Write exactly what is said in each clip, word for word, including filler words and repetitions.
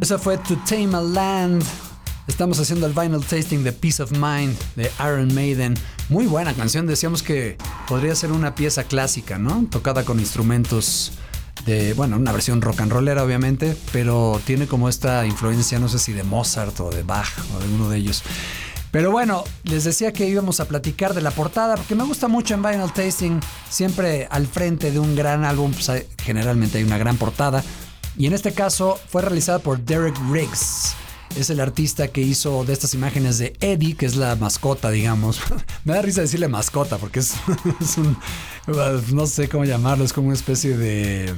Esa fue To Tame a Land. Estamos haciendo el vinyl tasting de Peace of Mind de Iron Maiden. Muy buena canción, decíamos que podría ser una pieza clásica, ¿no? Tocada con instrumentos de, bueno, una versión rock and rollera obviamente, pero tiene como esta influencia, no sé si de Mozart o de Bach o de uno de ellos. Pero bueno, les decía que íbamos a platicar de la portada, porque me gusta mucho en vinyl tasting, siempre al frente de un gran álbum, pues hay, generalmente hay una gran portada. Y en este caso fue realizada por Derek Riggs. Es el artista que hizo de estas imágenes de Eddie, que es la mascota, digamos. Me da risa decirle mascota, porque es, es un... no sé cómo llamarlo, es como una especie de...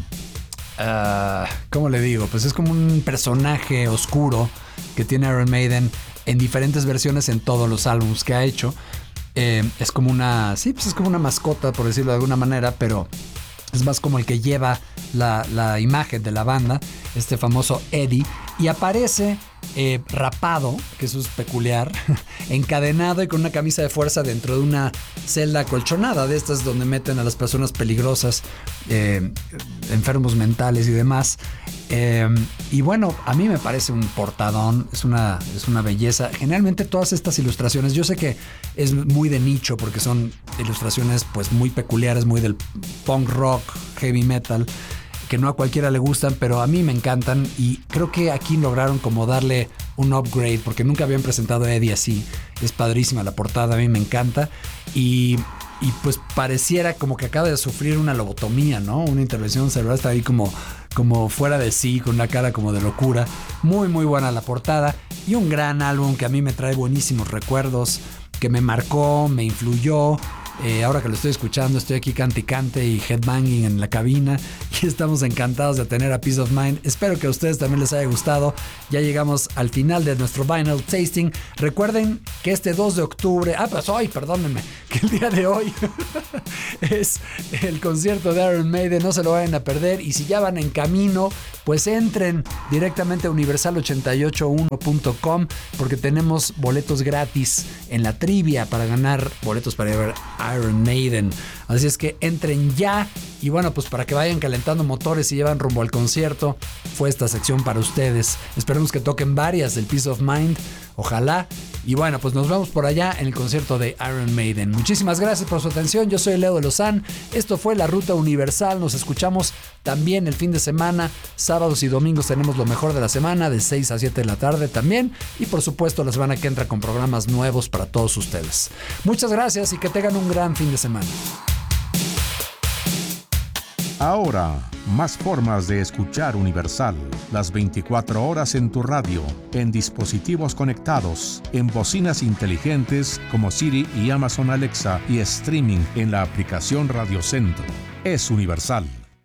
Uh, ¿cómo le digo? Pues es como un personaje oscuro que tiene Iron Maiden en diferentes versiones en todos los álbumes que ha hecho. Eh, es como una... Sí, pues es como una mascota, por decirlo de alguna manera, pero... es más como el que lleva la, la imagen de la banda, este famoso Eddie, y aparece eh, rapado, que eso es peculiar, encadenado y con una camisa de fuerza dentro de una celda acolchonada, de estas donde meten a las personas peligrosas, eh, enfermos mentales y demás. Eh, y bueno, a mí me parece un portadón, es una, es una belleza. Generalmente todas estas ilustraciones, yo sé que es muy de nicho porque son ilustraciones pues muy peculiares, muy del punk rock, heavy metal, que no a cualquiera le gustan, pero a mí me encantan y creo que aquí lograron como darle un upgrade porque nunca habían presentado a Eddie así. Es padrísima la portada, a mí me encanta y, y pues pareciera como que acaba de sufrir una lobotomía, ¿no? Una intervención cerebral, está ahí como, como fuera de sí, con una cara como de locura. Muy muy buena la portada y un gran álbum que a mí me trae buenísimos recuerdos, que me marcó, me influyó. Eh, ahora que lo estoy escuchando, estoy aquí cante y cante y headbanging en la cabina y estamos encantados de tener a Peace of Mind. Espero que a ustedes también les haya gustado. Ya llegamos al final de nuestro vinyl tasting. Recuerden que este dos de octubre, ah pues hoy, perdónenme, que el día de hoy es el concierto de Iron Maiden, no se lo vayan a perder y si ya van en camino, pues entren directamente a universal ochenta y ocho uno punto com porque tenemos boletos gratis en la trivia para ganar boletos para ir a ver Iron Maiden. Así es que entren ya y bueno, pues para que vayan calentando motores y llevan rumbo al concierto, fue esta sección para ustedes. Esperemos que toquen varias del Peace of Mind, ojalá. Y bueno, pues nos vemos por allá en el concierto de Iron Maiden. Muchísimas gracias por su atención. Yo soy Leo de Lozán. Esto fue La Ruta Universal. Nos escuchamos también el fin de semana. Sábados y domingos tenemos lo mejor de la semana, de seis a siete de la tarde también. Y por supuesto la semana que entra con programas nuevos para todos ustedes. Muchas gracias y que tengan un gran fin de semana. Ahora, más formas de escuchar Universal. Las veinticuatro horas en tu radio, en dispositivos conectados, en bocinas inteligentes como Siri y Amazon Alexa y streaming en la aplicación Radio Centro. Es Universal.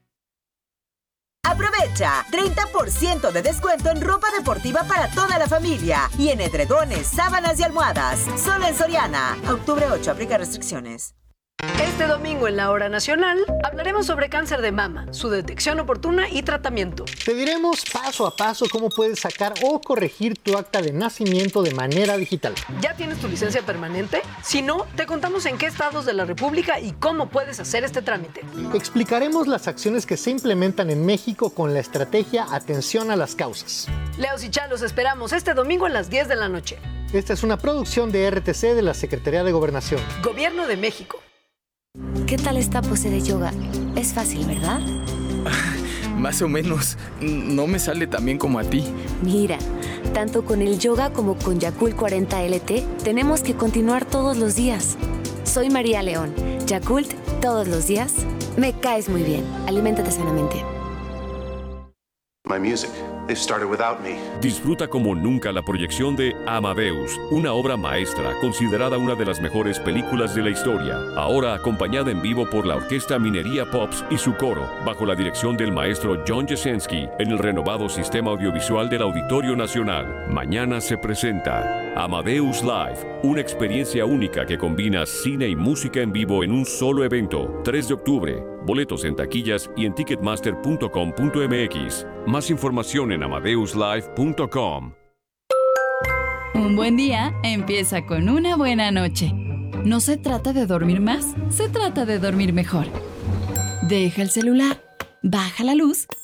Aprovecha treinta por ciento de descuento en ropa deportiva para toda la familia y en edredones, sábanas y almohadas. Solo en Soriana. A octubre ocho, aplica restricciones. Este domingo en la Hora Nacional hablaremos sobre cáncer de mama, su detección oportuna y tratamiento. Te diremos paso a paso cómo puedes sacar o corregir tu acta de nacimiento de manera digital. ¿Ya tienes tu licencia permanente? Si no, te contamos en qué estados de la República y cómo puedes hacer este trámite. Explicaremos las acciones que se implementan en México con la estrategia Atención a las Causas. Leos y Chalos esperamos este domingo a las diez de la noche. Esta es una producción de R T C de la Secretaría de Gobernación. Gobierno de México. ¿Qué tal esta pose de yoga? Es fácil, ¿verdad? Más o menos. No me sale tan bien como a ti. Mira, tanto con el yoga como con Yakult cuarenta L T, tenemos que continuar todos los días. Soy María León. Yakult, todos los días. Me caes muy bien. Aliméntate sanamente. My music. They started without me. Disfruta como nunca la proyección de Amadeus, una obra maestra considerada una de las mejores películas de la historia. Ahora acompañada en vivo por la Orquesta Minería Pops y su coro, bajo la dirección del maestro John Jasinski, en el renovado sistema audiovisual del Auditorio Nacional. Mañana se presenta Amadeus Live, una experiencia única que combina cine y música en vivo en un solo evento. tres de octubre. Boletos en taquillas y en ticketmaster punto com punto m x. Más información en amadeus live punto com. Un buen día empieza con una buena noche. No se trata de dormir más, se trata de dormir mejor. Deja el celular, baja la luz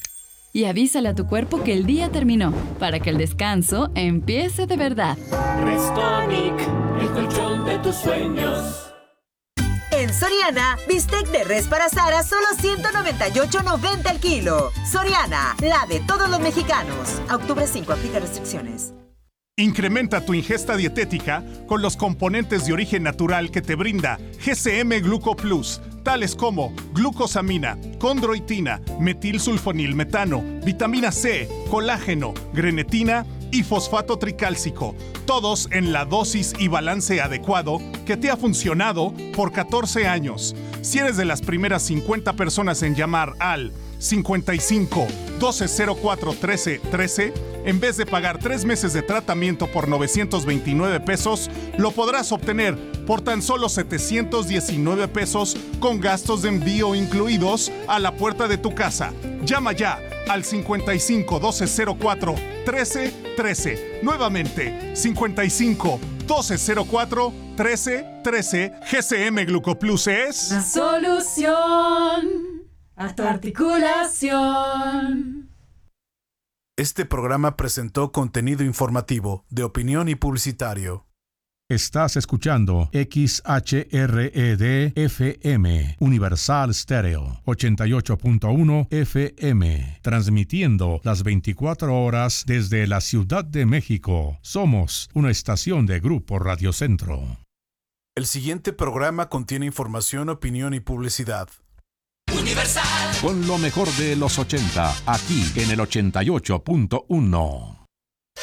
y avísale a tu cuerpo que el día terminó, para que el descanso empiece de verdad. Restonic, el colchón de tus sueños. En Soriana, bistec de res para asar a solo ciento noventa y ocho noventa el kilo. Soriana, la de todos los mexicanos. A octubre cinco, aplica restricciones. Incrementa tu ingesta dietética con los componentes de origen natural que te brinda G C M Gluco Plus, tales como glucosamina, condroitina, metilsulfonilmetano, vitamina C, colágeno, grenetina y fosfato tricálcico, todos en la dosis y balance adecuado que te ha funcionado por catorce años. Si eres de las primeras cincuenta personas en llamar al cincuenta y cinco, doce cero cuatro, trece, trece, en vez de pagar tres meses de tratamiento por novecientos veintinueve pesos, lo podrás obtener por tan solo setecientos diecinueve pesos con gastos de envío incluidos a la puerta de tu casa. Llama ya al cincuenta y cinco, doce cero cuatro, trece, trece. Nuevamente, cincuenta y cinco, doce cero cuatro, trece, trece. G C M Glucoplus es la solución a tu articulación. Este programa presentó contenido informativo, de opinión y publicitario. Estás escuchando X H R E D F M, Universal Stereo, ochenta y ocho punto uno F M, transmitiendo las veinticuatro horas desde la Ciudad de México. Somos una estación de Grupo Radio Centro. El siguiente programa contiene información, opinión y publicidad. Universal. Con lo mejor de los ochenta, aquí en el ochenta y ocho punto uno.